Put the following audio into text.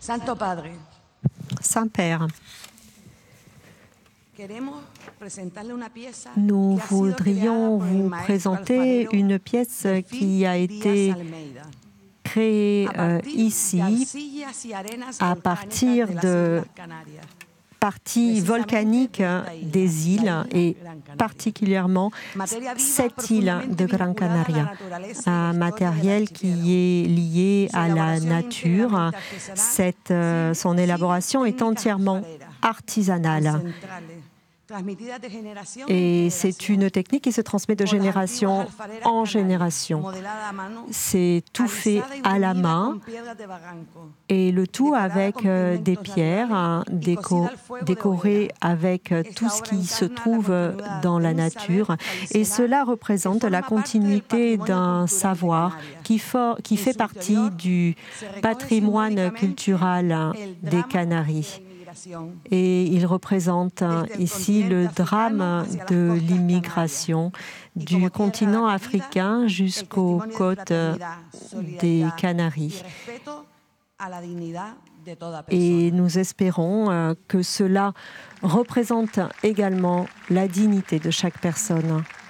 Saint-Père, nous voudrions vous présenter une pièce qui a été créée ici à partir de parties volcaniques des îles et particulièrement cette île de Gran Canaria. Un matériel qui est lié à la nature. Son élaboration est entièrement artisanale. Et c'est une technique qui se transmet de génération en génération. C'est tout fait à la main et le tout avec des pierres décorées avec tout ce qui se trouve dans la nature. Et cela représente la continuité d'un savoir qui fait partie du patrimoine culturel des Canaries. Et il représente ici le drame de l'immigration du continent africain jusqu'aux côtes des Canaries. Et nous espérons que cela représente également la dignité de chaque personne.